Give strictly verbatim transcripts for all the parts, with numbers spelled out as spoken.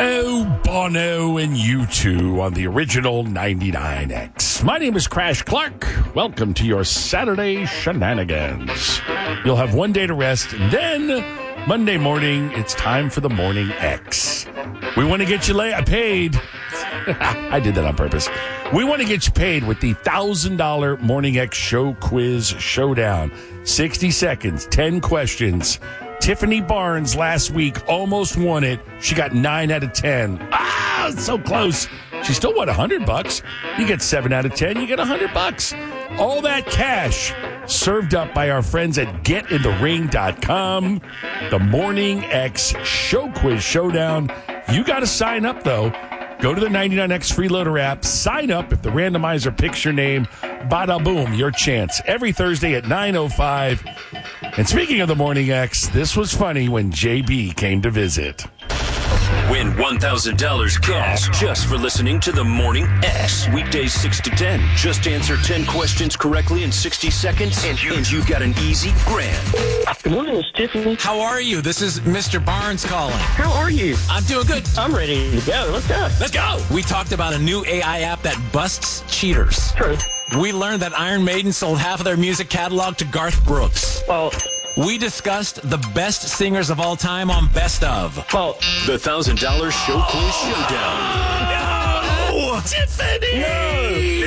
Oh, Bono and U two on the original ninety-nine X. My name is Crash Clark. Welcome to your Saturday shenanigans. You'll have one day to rest, and then Monday morning, it's time for the Morning X. We want to get you lay- paid. I did that on purpose. We want to get you paid with the one thousand dollars Morning X Show Quiz Showdown. sixty seconds, ten questions. Tiffany Barnes last week almost won it. She got nine out of ten. Ah, so close. She still won one hundred bucks. You get seven out of ten, you get one hundred bucks. All that cash served up by our friends at get in the ring dot com. The Morning X Show Quiz Showdown. You got to sign up, though. Go to the ninety-nine X Freeloader app. Sign up. If the randomizer picks your name, bada boom, your chance. Every Thursday at nine oh five. And speaking of the Morning X, this was funny when J B came to visit. Win one thousand dollars cash just for listening to the Morning X. Weekdays six to ten. Just answer ten questions correctly in sixty seconds, and, you, and you've got an easy grand. Good morning, it's Tiffany. How are you? This is Mister Barnes calling. How are you? I'm doing good. I'm ready to go. Let's go. Let's go. We talked about a new A I app that busts cheaters. True. We learned that Iron Maiden sold half of their music catalog to Garth Brooks. Well, we discussed the best singers of all time on Best Of. well, The one thousand dollars Show Quiz Showdown. No! Tiffany!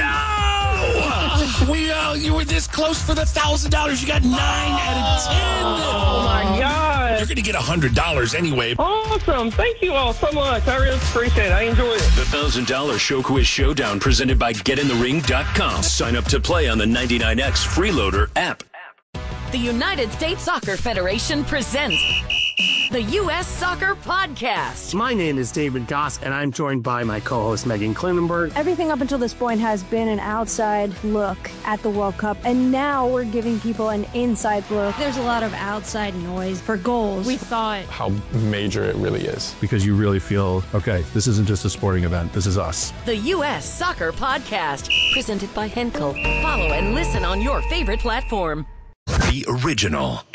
No! We, uh, you were this close for the one thousand dollars. You got nine out of ten. oh my God. You're going to get one hundred dollars anyway. Awesome. Thank you all so much. I really appreciate it. I enjoyed it. The one thousand dollars Show Quiz Showdown presented by get in the ring dot com. Sign up to play on the ninety-nine X Freeloader app. The United States Soccer Federation presents the U S Soccer Podcast. My name is David Goss, and I'm joined by my co-host Megan Klinenberg. Everything up until this point has been an outside look at the World Cup, and now we're giving people an inside look. There's a lot of outside noise for goals. We thought how major it really is. Because you really feel, okay, this isn't just a sporting event, this is us. The U S Soccer Podcast, presented by Henkel. Follow and listen on your favorite platform. The original